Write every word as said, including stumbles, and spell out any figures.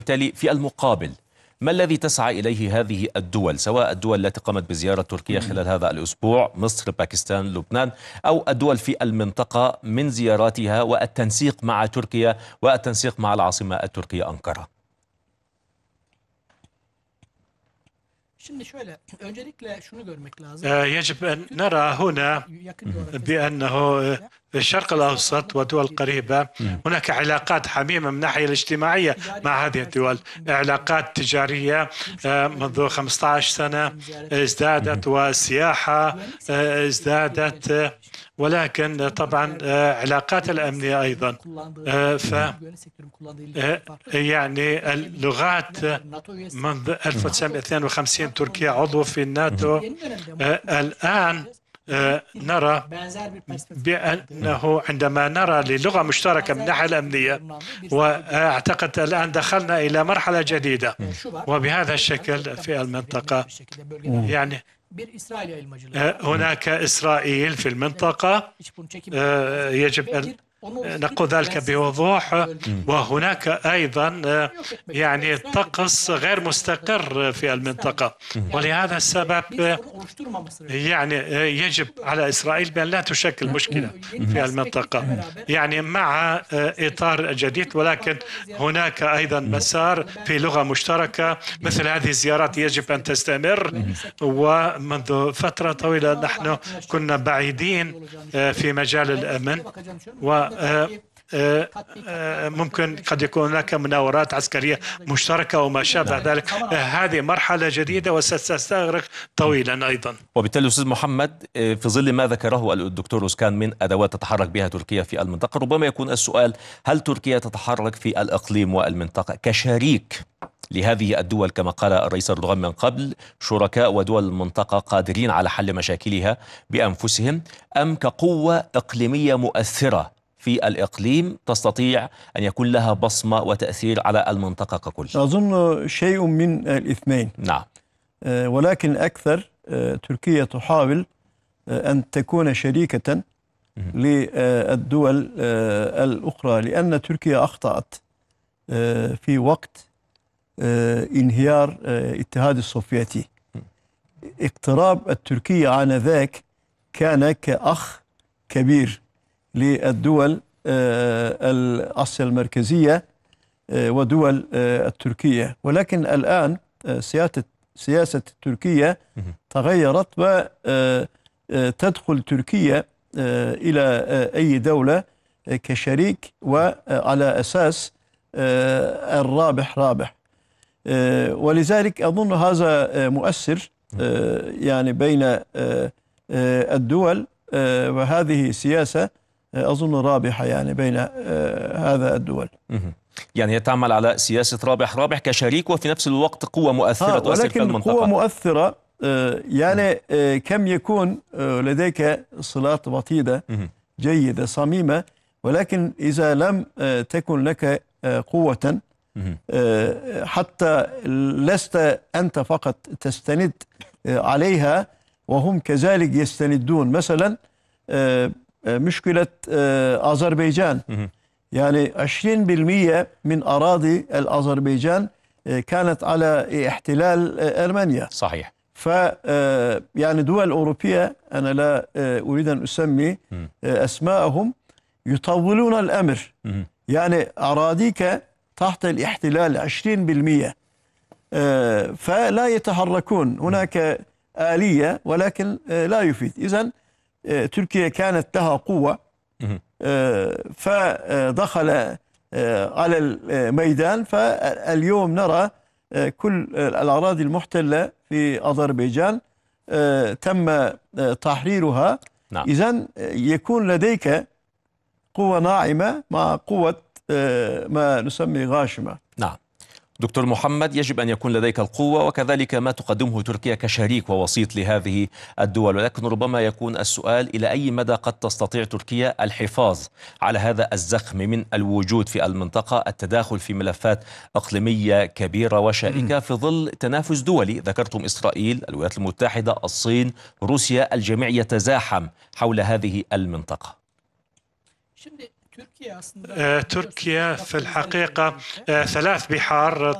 وبالتالي في المقابل ما الذي تسعى إليه هذه الدول، سواء الدول التي قامت بزيارة تركيا خلال هذا الأسبوع، مصر، باكستان، لبنان، أو الدول في المنطقة من زياراتها والتنسيق مع تركيا والتنسيق مع العاصمة التركية أنقرة؟ Şimdi şöyle, öncelikle şunu görmek lazım. يجب أن نرى هنا بأنه في الشرق الأوسط ودول قريبة هناك علاقات حميمة من الناحية الاجتماعية مع هذه الدول، علاقات تجارية منذ خمسة عشر سنة ازدادت، والسياحة ازدادت، ولكن طبعا علاقات الأمنية أيضا. ف يعني اللغات منذ ألف وتسعمئة واثنين وخمسين تركيا عضو في الناتو. الآن نرى بأنه عندما نرى للغة مشتركة من الناحية الأمنية، وأعتقد الآن دخلنا إلى مرحلة جديدة وبهذا الشكل في المنطقة. يعني هناك إسرائيل في المنطقة، يجب أن نقول ذلك بوضوح، وهناك أيضا يعني طقس غير مستقر في المنطقة، ولهذا السبب يعني يجب على إسرائيل بأن لا تشكل مشكلة في المنطقة، يعني مع إطار جديد، ولكن هناك أيضا مسار في لغة مشتركة. مثل هذه الزيارات يجب أن تستمر، ومنذ فترة طويلة نحن كنا بعيدين في مجال الأمن، و ممكن قد يكون هناك مناورات عسكرية مشتركة وما شابه ذلك. هذه مرحلة جديدة وستستغرق طويلا أيضا. وبالتالي أستاذ محمد، في ظل ما ذكره الدكتور أوسكان من أدوات تتحرك بها تركيا في المنطقة، ربما يكون السؤال: هل تركيا تتحرك في الإقليم والمنطقة كشريك لهذه الدول كما قال الرئيس أردوغان من قبل، شركاء ودول المنطقة قادرين على حل مشاكلها بأنفسهم، أم كقوة إقليمية مؤثرة في الإقليم تستطيع أن يكون لها بصمة وتأثير على المنطقة ككل؟ أظن شيء من الاثنين. نعم. ولكن أكثر تركيا تحاول أن تكون شريكة للدول الأخرى، لأن تركيا أخطأت في وقت انهيار الاتحاد السوفيتي. اقتراب التركية آنذاك كان كأخ كبير للدول آسيا المركزية ودول التركية، ولكن الآن سياسة سياسة تركيا تغيرت، وتدخل تركيا إلى أي دولة كشريك وعلى أساس الرابح رابح، ولذلك أظن هذا مؤثر يعني بين الدول، وهذه سياسة أظن رابحة يعني بين هذا الدول. يعني تعمل على سياسة رابح رابح كشريك، وفي نفس الوقت قوة مؤثرة تؤثر في المنطقة. قوة مؤثرة، يعني كم يكون لديك صلات وطيدة جيدة صميمة، ولكن إذا لم تكن لك قوة حتى لست أنت فقط تستند عليها وهم كذلك يستندون. مثلا مشكلة أذربيجان، يعني عشرين بالمئة من أراضي الأذربيجان كانت على احتلال ألمانيا. صحيح. ف يعني دول أوروبية، أنا لا أريد أن أسمي أسماءهم، يطولون الأمر، يعني أراضيك تحت الاحتلال عشرين بالمئة، فلا يتحركون. هناك آلية ولكن لا يفيد. إذن تركيا كانت لها قوة، فدخل على الميدان، فاليوم نرى كل الأراضي المحتلة في أذربيجان تم تحريرها. نعم. إذن يكون لديك قوة ناعمة مع قوة ما نسمي غاشمة. نعم. دكتور محمد، يجب أن يكون لديك القوة وكذلك ما تقدمه تركيا كشريك ووسيط لهذه الدول، ولكن ربما يكون السؤال: إلى أي مدى قد تستطيع تركيا الحفاظ على هذا الزخم من الوجود في المنطقة، التداخل في ملفات إقليمية كبيرة وشائكة في ظل تنافس دولي؟ ذكرتم إسرائيل، الولايات المتحدة، الصين، روسيا، الجميع يتزاحم حول هذه المنطقة. تركيا في الحقيقة ثلاث بحار